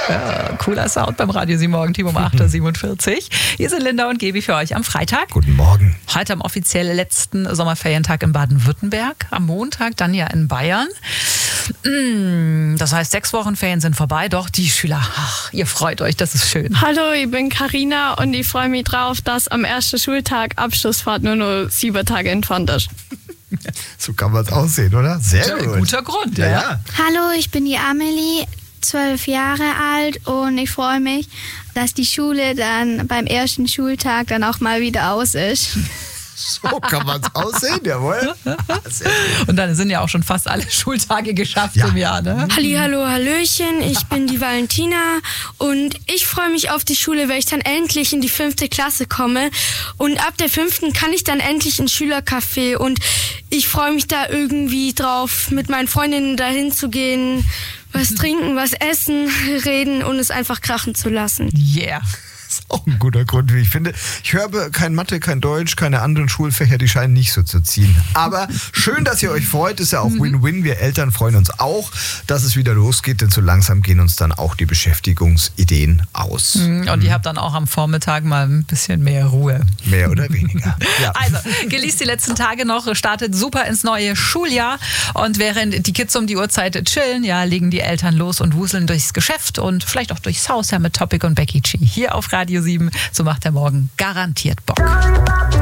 Ja, cooler Sound beim Radio 7 Morgen-Team um 8.47 Uhr. Hier sind Linda und Gaby für euch am Freitag. Guten Morgen. Heute am offiziell letzten Sommerferientag in Baden-Württemberg. Am Montag dann ja in Bayern. Das heißt, 6 Wochen Ferien sind vorbei. Doch, die Schüler, ihr freut euch, das ist schön. Hallo, ich bin Carina und ich freue mich drauf, dass am ersten Schultag Abschlussfahrt nur noch 7 Tage entfernt ist. So kann man es aussehen, oder? Sehr gut. Guter Grund, Ja. Hallo, ich bin die Amelie, 12 Jahre alt und ich freue mich, dass die Schule dann beim ersten Schultag dann auch mal wieder aus ist. So kann man es aussehen, jawohl. Sehr gut. Und dann sind ja auch schon fast alle Schultage geschafft Ja. im Jahr, ne? Hallihallo, Hallöchen, ich bin die Valentina und ich freue mich auf die Schule, weil ich dann endlich in die 5. Klasse komme und ab der 5. kann ich dann endlich ins Schülercafé und ich freue mich da irgendwie drauf, mit meinen Freundinnen dahin zu gehen, was trinken, was essen, reden und es einfach krachen zu lassen. Yeah. Das ist auch ein guter Grund, wie ich finde. Ich höre kein Mathe, kein Deutsch, keine anderen Schulfächer, die scheinen nicht so zu ziehen. Aber schön, dass ihr euch freut, ist ja auch Win-Win. Wir Eltern freuen uns auch, dass es wieder losgeht, denn so langsam gehen uns dann auch die Beschäftigungsideen aus. Und ihr habt dann auch am Vormittag mal ein bisschen mehr Ruhe. Mehr oder weniger. Ja. Also, genießt die letzten Tage noch, startet super ins neue Schuljahr und während die Kids um die Uhrzeit chillen, ja, legen die Eltern los und wuseln durchs Geschäft und vielleicht auch durchs Haus, ja, mit Topic und Becky G. Hier auf Radio 7, so macht der Morgen garantiert Bock.